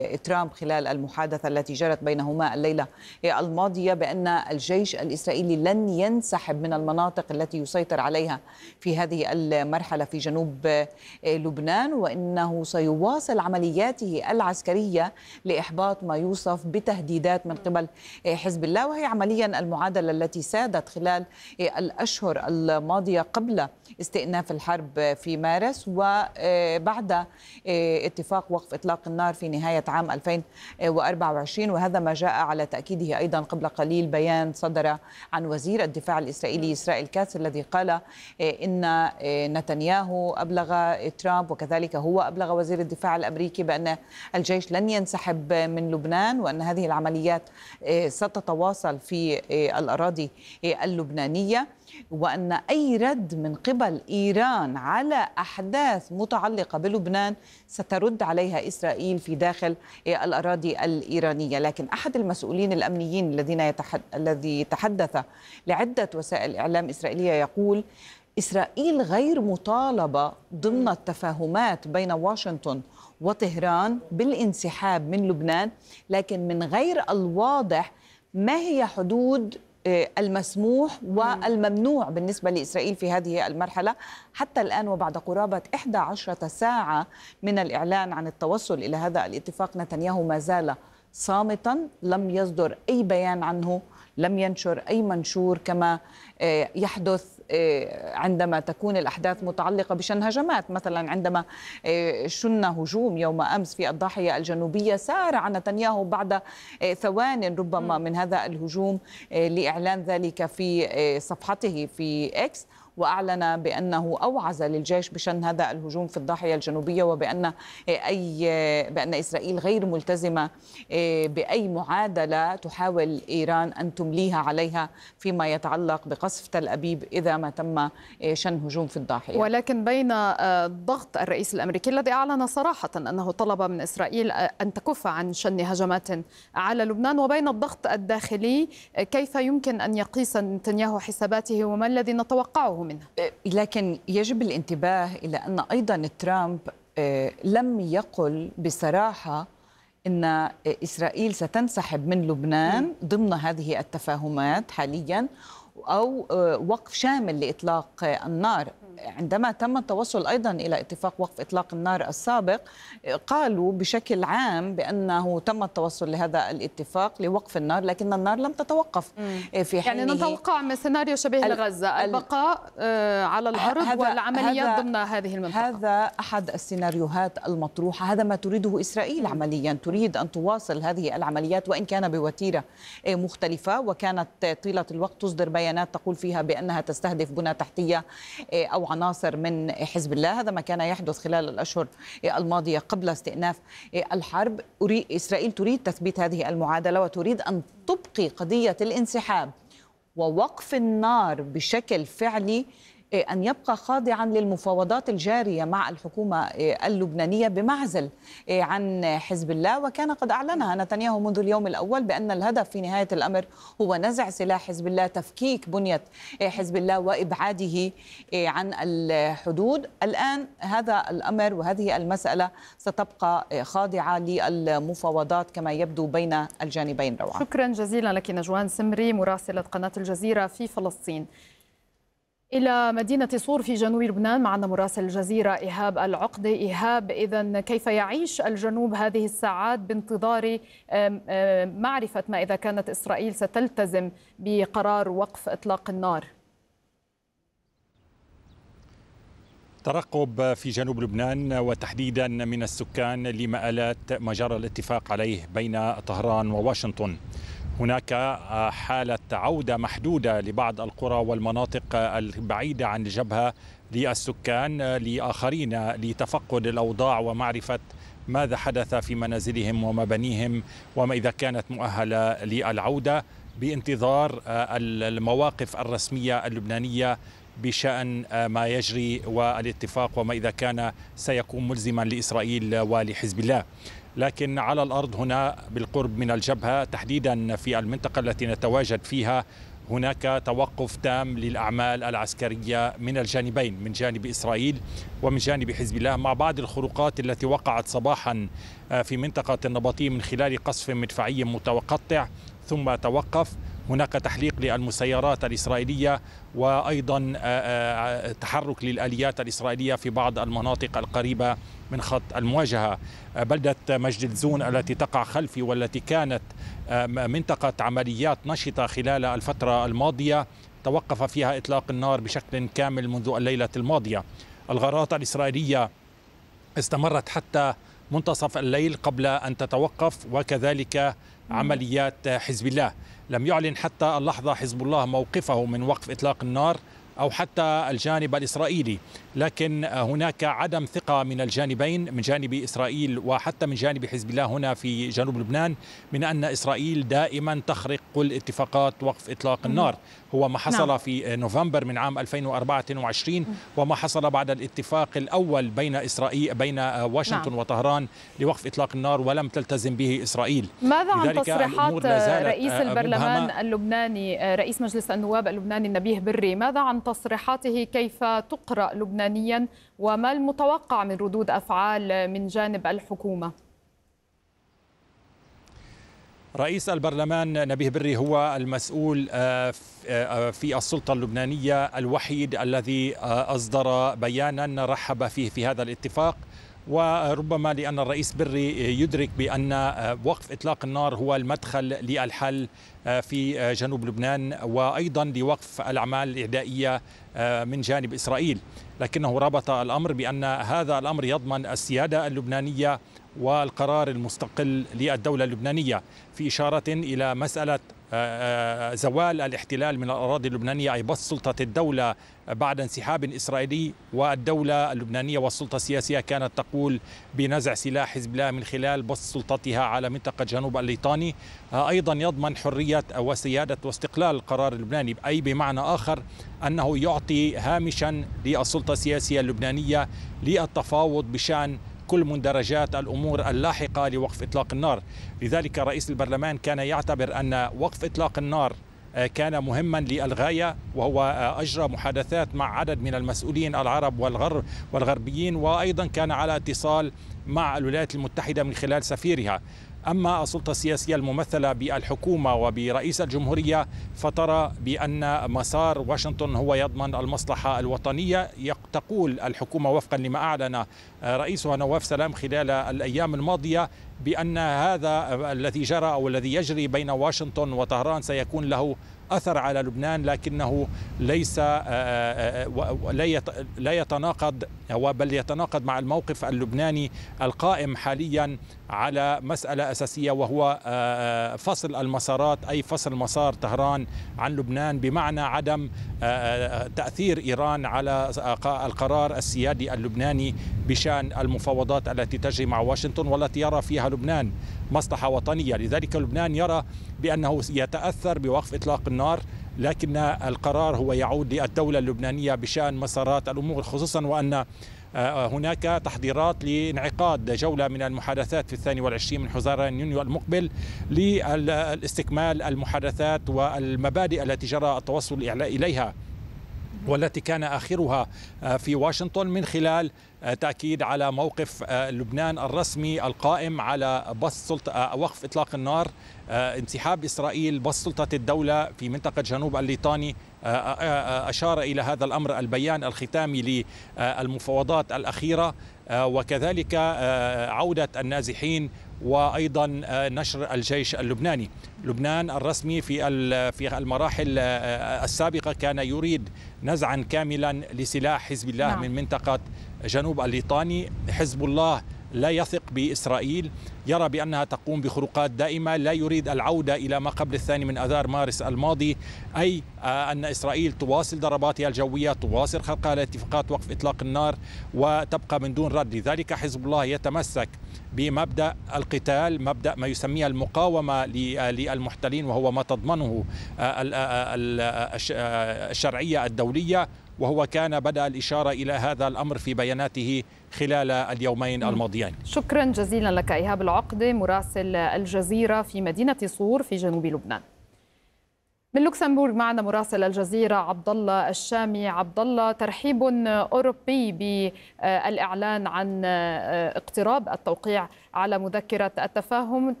ترامب خلال المحادثة التي جرت بينهما الليلة الماضية بأن الجيش الإسرائيلي لن ينسحب من المناطق التي يسيطر عليها في هذه المرحلة في جنوب لبنان، وإنه سيواصل عملياته العسكرية لإحباط ما يوصف بتهديدات من قبل حزب الله، وهي عمليا المعادلة التي سادت خلال الأشهر الماضية قبل استئناف الحرب في مارس وبعد اتفاق وقف إطلاق النار في نهاية عام 2024. وهذا ما جاء على تأكيده أيضا قبل قليل بيان صدر عن وزير الدفاع الإسرائيلي إسرائيل كاتس، الذي قال إن نتنياهو أبلغ ترامب وكذلك هو أبلغ وزير الدفاع الأمريكي بأن الجيش لن ينسحب من لبنان، وأن هذه العمليات ستتواصل في الأراضي اللبنانية، وأن أي رد من قبل إيران على أحداث متعلقة بلبنان سترد عليها إسرائيل في داخل الأراضي الإيرانية. لكن أحد المسؤولين الأمنيين الذي تحدث لعدة وسائل إعلام إسرائيلية يقول إسرائيل غير مطالبة ضمن التفاهمات بين واشنطن وطهران بالانسحاب من لبنان، لكن من غير الواضح ما هي حدود المسموح والممنوع بالنسبة لإسرائيل في هذه المرحلة. حتى الآن وبعد قرابة 11 ساعة من الإعلان عن التوصل إلى هذا الاتفاق، نتنياهو ما زال صامتا، لم يصدر أي بيان عنه، لم ينشر أي منشور كما يحدث عندما تكون الأحداث متعلقة بشن هجمات. مثلا عندما شن هجوم يوم أمس في الضاحية الجنوبية، سارع نتنياهو بعد ثوان ربما من هذا الهجوم لإعلان ذلك في صفحته في إكس، وأعلن بأنه أوعز للجيش بشن هذا الهجوم في الضاحية الجنوبية، بأن إسرائيل غير ملتزمة بأي معادلة تحاول إيران أن تمليها عليها فيما يتعلق بقصف تل أبيب إذا ما تم شن هجوم في الضاحية. ولكن بين ضغط الرئيس الأمريكي الذي أعلن صراحة أنه طلب من إسرائيل أن تكف عن شن هجمات على لبنان، وبين الضغط الداخلي، كيف يمكن أن يقيس نتنياهو حساباته وما الذي نتوقعه منه؟ لكن يجب الانتباه إلى أن أيضا ترامب لم يقل بصراحة إن إسرائيل ستنسحب من لبنان ضمن هذه التفاهمات حاليا أو وقف شامل لإطلاق النار. عندما تم التوصل أيضا إلى اتفاق وقف إطلاق النار السابق، قالوا بشكل عام بأنه تم التوصل لهذا الاتفاق لوقف النار، لكن النار لم تتوقف في حينه. يعني نتوقع من سيناريو شبيه لغزة البقاء على الأرض والعمليات ضمن هذه المنطقة. هذا أحد السيناريوهات المطروحة، هذا ما تريده إسرائيل عمليا، تريد أن تواصل هذه العمليات وإن كان بوتيرة مختلفة، وكانت طيلة الوقت تصدر بيانات تقول فيها بأنها تستهدف بنى تحتية أو عناصر من حزب الله. هذا ما كان يحدث خلال الأشهر الماضية قبل استئناف الحرب. إسرائيل تريد تثبيت هذه المعادلة وتريد أن تبقي قضية الانسحاب ووقف النار بشكل فعلي، أن يبقى خاضعا للمفاوضات الجارية مع الحكومة اللبنانية بمعزل عن حزب الله. وكان قد أعلنها نتنياهو منذ اليوم الأول بأن الهدف في نهاية الأمر هو نزع سلاح حزب الله، تفكيك بنية حزب الله وإبعاده عن الحدود. الآن هذا الأمر وهذه المسألة ستبقى خاضعة للمفاوضات كما يبدو بين الجانبين. روعة، شكرا جزيلا لك نجوان سمري مراسلة قناة الجزيرة في فلسطين. إلى مدينة صور في جنوب لبنان معنا مراسل الجزيرة إيهاب العقدة. إيهاب، إذن كيف يعيش الجنوب هذه الساعات بانتظار معرفة ما إذا كانت إسرائيل ستلتزم بقرار وقف إطلاق النار؟ ترقب في جنوب لبنان وتحديدا من السكان لمآلات ما جرى الاتفاق عليه بين طهران وواشنطن. هناك حالة عودة محدودة لبعض القرى والمناطق البعيدة عن الجبهة للسكان، لآخرين لتفقد الأوضاع ومعرفة ماذا حدث في منازلهم ومبانيهم وما إذا كانت مؤهلة للعودة، بانتظار المواقف الرسمية اللبنانية بشأن ما يجري والاتفاق وما إذا كان سيكون ملزما لإسرائيل ولحزب الله. لكن على الأرض هنا بالقرب من الجبهة، تحديدا في المنطقة التي نتواجد فيها، هناك توقف تام للأعمال العسكرية من الجانبين، من جانب إسرائيل ومن جانب حزب الله، مع بعض الخروقات التي وقعت صباحا في منطقة النباطية من خلال قصف مدفعي متقطع ثم توقف. هناك تحليق للمسيرات الإسرائيلية وأيضا تحرك للآليات الإسرائيلية في بعض المناطق القريبة من خط المواجهة. بلدة مجد الزون التي تقع خلفي والتي كانت منطقة عمليات نشطة خلال الفترة الماضية توقف فيها إطلاق النار بشكل كامل منذ الليلة الماضية. الغارات الإسرائيلية استمرت حتى منتصف الليل قبل أن تتوقف، وكذلك عمليات حزب الله. لم يعلن حتى اللحظة حزب الله موقفه من وقف إطلاق النار أو حتى الجانب الإسرائيلي، لكن هناك عدم ثقة من الجانبين، من جانب إسرائيل وحتى من جانب حزب الله هنا في جنوب لبنان، من أن إسرائيل دائما تخرق كل اتفاقات وقف إطلاق النار. هو ما حصل في نوفمبر من عام 2024 وما حصل بعد الاتفاق الأول بين واشنطن وطهران لوقف إطلاق النار، ولم تلتزم به إسرائيل. ماذا عن تصريحات رئيس البرلمان اللبناني، رئيس مجلس النواب اللبناني نبيه بري؟ ماذا عن تصريحاته؟ كيف تقرأ لبنانيا وما المتوقع من ردود أفعال من جانب الحكومة؟ رئيس البرلمان نبيه بري هو المسؤول في السلطة اللبنانية الوحيد الذي أصدر بيانا رحب فيه في هذا الاتفاق، وربما لأن الرئيس بري يدرك بأن وقف إطلاق النار هو المدخل للحل في جنوب لبنان وأيضا لوقف الأعمال الإعدائية من جانب إسرائيل، لكنه ربط الأمر بأن هذا الأمر يضمن السيادة اللبنانية والقرار المستقل للدولة اللبنانية، في إشارة إلى مسألة زوال الاحتلال من الأراضي اللبنانية، أي بسط سلطة الدولة بعد انسحاب إسرائيلي، والدولة اللبنانية والسلطة السياسية كانت تقول بنزع سلاح حزب الله من خلال بسط سلطتها على منطقة جنوب الليطاني. أيضا يضمن حرية وسيادة واستقلال القرار اللبناني، أي بمعنى آخر أنه يعطي هامشا للسلطة السياسية اللبنانية للتفاوض بشأن كل مندرجات الأمور اللاحقة لوقف إطلاق النار. لذلك رئيس البرلمان كان يعتبر أن وقف إطلاق النار كان مهما للغاية، وهو أجرى محادثات مع عدد من المسؤولين العرب والغربيين، وأيضا كان على اتصال مع الولايات المتحدة من خلال سفيرها. أما السلطة السياسية الممثلة بالحكومة وبرئيس الجمهورية فترى بأن مسار واشنطن هو يضمن المصلحة الوطنية. تقول الحكومة وفقا لما أعلن رئيسها نواف سلام خلال الأيام الماضية بأن هذا الذي جرى أو الذي يجري بين واشنطن وطهران سيكون له أثر على لبنان، لكنه ليس لا يتناقض بل يتناقض مع الموقف اللبناني القائم حاليا على مسألة أساسية، وهو فصل المسارات، أي فصل مسار طهران عن لبنان، بمعنى عدم تأثير إيران على القرار السيادي اللبناني بشأن المفاوضات التي تجري مع واشنطن والتي يرى فيها لبنان مصلحة وطنية. لذلك لبنان يرى بأنه يتأثر بوقف إطلاق النار، لكن القرار هو يعود للدولة اللبنانية بشأن مسارات الأمور، خصوصا وأن هناك تحضيرات لانعقاد جولة من المحادثات في 22 من حزيران يونيو المقبل لاستكمال المحادثات والمبادئ التي جرى التوصل إليها، والتي كان آخرها في واشنطن من خلال تأكيد على موقف لبنان الرسمي القائم على وقف إطلاق النار، انسحاب إسرائيل، بسط سلطة الدولة في منطقة جنوب الليطاني. أشار إلى هذا الأمر البيان الختامي للمفاوضات الأخيرة، وكذلك عودة النازحين وأيضا نشر الجيش اللبناني. لبنان الرسمي في المراحل السابقة كان يريد نزعا كاملا لسلاح حزب الله من منطقة جنوب الليطاني. حزب الله لا يثق بإسرائيل، يرى بأنها تقوم بخروقات دائمة، لا يريد العودة إلى ما قبل 2 من آذار مارس الماضي، أي أن إسرائيل تواصل ضرباتها الجوية، تواصل خرقها لاتفاقات وقف إطلاق النار وتبقى من دون رد. لذلك حزب الله يتمسك بمبدأ القتال، مبدأ ما يسميه المقاومة للمحتلين، وهو ما تضمنه الشرعية الدولية، وهو كان بدأ الإشارة إلى هذا الأمر في بياناته خلال اليومين الماضيين. شكرا جزيلا لك إيهاب العقدة، مراسل الجزيرة في مدينة صور في جنوب لبنان. من لوكسمبورغ معنا مراسل الجزيرة عبد الله الشامي. عبد الله، ترحيب أوروبي بالإعلان عن اقتراب التوقيع على مذكرة التفاهم،